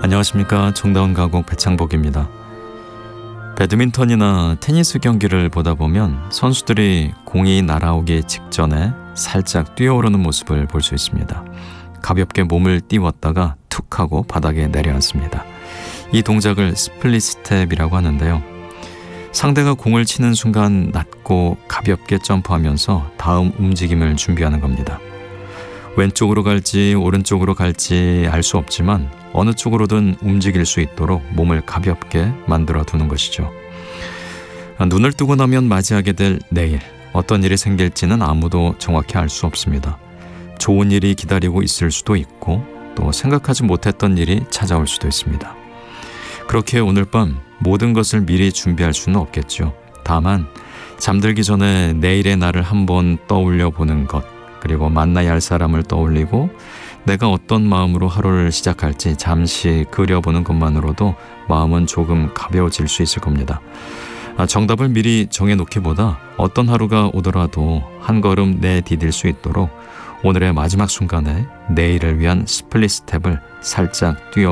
안녕하십니까. 정다운 가곡 배창복입니다. 배드민턴이나 테니스 경기를 보다 보면 선수들이 공이 날아오기 직전에 살짝 뛰어오르는 모습을 볼 수 있습니다. 가볍게 몸을 띄웠다가 툭 하고 바닥에 내려앉습니다. 이 동작을 스플릿 스텝이라고 하는데요. 상대가 공을 치는 순간 낮고 가볍게 점프하면서 다음 움직임을 준비하는 겁니다. 왼쪽으로 갈지 오른쪽으로 갈지 알 수 없지만 어느 쪽으로든 움직일 수 있도록 몸을 가볍게 만들어 두는 것이죠. 눈을 뜨고 나면 맞이하게 될 내일, 어떤 일이 생길지는 아무도 정확히 알 수 없습니다. 좋은 일이 기다리고 있을 수도 있고 또 생각하지 못했던 일이 찾아올 수도 있습니다. 그렇게 오늘 밤 모든 것을 미리 준비할 수는 없겠죠. 다만 잠들기 전에 내일의 날을 한번 떠올려 보는 것, 그리고 만나야 할 사람을 떠올리고 내가 어떤 마음으로 하루를 시작할지 잠시 그려보는 것만으로도 마음은 조금 가벼워질 수 있을 겁니다. 정답을 미리 정해놓기보다 어떤 하루가 오더라도 한 걸음 내디딜 수 있도록 오늘의 마지막 순간에 내일을 위한 스플릿 스텝을 살짝 뛰어